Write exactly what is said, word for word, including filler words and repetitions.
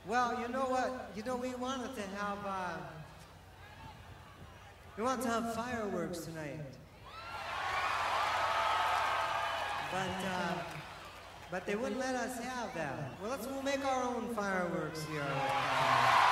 Well, you know what? You know, we wanted to have, uh, we wanted to have fireworks tonight. But, uh, but they wouldn't let us have that. Well, let's we'll make our own fireworks here.